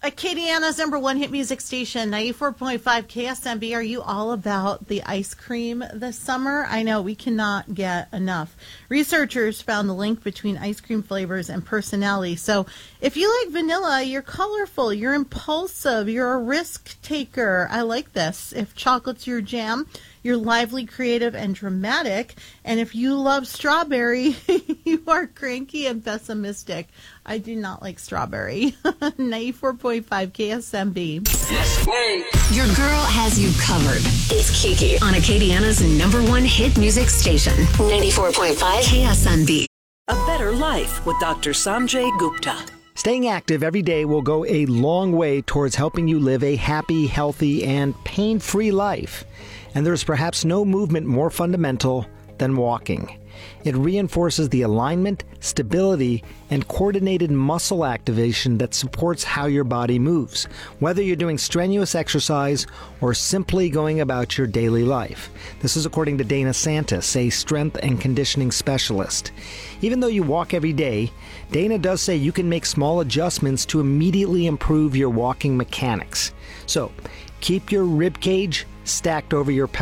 Acadiana's number one hit music station, 94.5 KSMB. Are you all about the ice cream this summer? I know we cannot get enough. Researchers found the link between ice cream flavors and personality. So if you like vanilla, you're colorful, you're impulsive, you're a risk taker. I like this. If chocolate's your jam, you're lively, creative, and dramatic. And if you love strawberry, you are cranky and pessimistic. I do not like strawberry. 94.5 KSMB. Your girl has you covered. It's Kiki on Acadiana's number one hit music station, 94.5 KSMB. A better life with Dr. Sanjay Gupta. Staying active every day will go a long way towards helping you live a happy, healthy, and pain-free life. And there's perhaps no movement more fundamental than walking. It reinforces the alignment, stability, and coordinated muscle activation that supports how your body moves, whether you're doing strenuous exercise or simply going about your daily life. This is according to Dana Santis, a strength and conditioning specialist. Even though you walk every day, Dana does say you can make small adjustments to immediately improve your walking mechanics. So, keep your rib cage stacked over your pelvis.